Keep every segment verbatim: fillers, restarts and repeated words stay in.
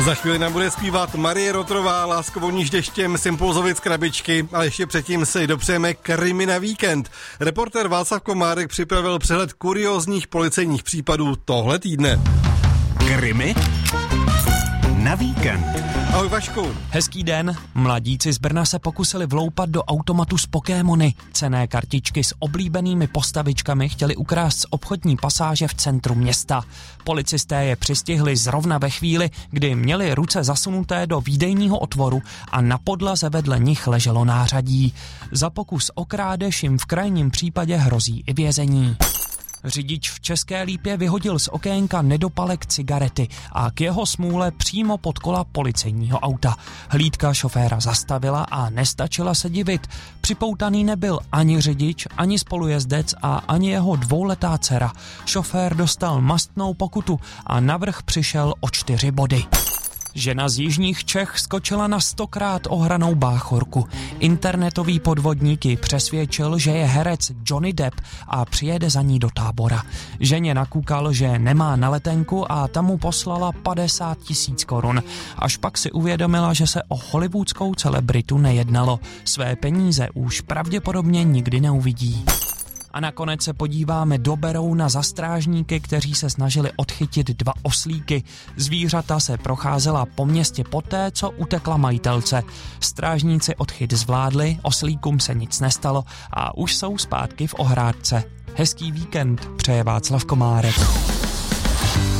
Za chvíli nám bude zpívat Marie Rotrová, Láskovou níž deštěm, Sympulzovic Krabičky, ale ještě předtím si dopřejeme Krimi na víkend. Reportér Václav Komárek připravil přehled kuriózních policejních případů tohle týdne. Krimi na víkend. Ahoj Vašku. Hezký den. Mladíci z Brna se pokusili vloupat do automatu s Pokémony. Cenné kartičky s oblíbenými postavičkami chtěli ukrást z obchodní pasáže v centru města. Policisté je přistihli zrovna ve chvíli, kdy měli ruce zasunuté do výdejního otvoru a na podlaze vedle nich leželo nářadí. Za pokus o krádež jim v krajním případě hrozí i vězení. Řidič v České Lípě vyhodil z okénka nedopalek cigarety a k jeho smůle přímo pod kola policejního auta. Hlídka šoféra zastavila a nestačila se divit. Připoutaný nebyl ani řidič, ani spolujezdec a ani jeho dvouletá dcera. Šofér dostal mastnou pokutu a navrch přišel o čtyři body. Žena z jižních Čech skočila na stokrát ohranou báchorku. Internetový podvodník ji přesvědčil, že je herec Johnny Depp a přijede za ní do Tábora. Ženě nakukal, že nemá na letenku a ta mu poslala padesát tisíc korun. Až pak si uvědomila, že se o hollywoodskou celebritu nejednalo. Své peníze už pravděpodobně nikdy neuvidí. A nakonec se podíváme do Berouna za strážníky, kteří se snažili odchytit dva oslíky. Zvířata se procházela po městě poté, co utekla majitelce. Strážníci odchyt zvládli, oslíkům se nic nestalo a už jsou zpátky v ohrádce. Hezký víkend přeje Václav Komárek.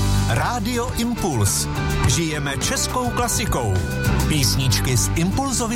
Rádio Impuls. Žijeme českou klasikou. Písničky z Impulzovy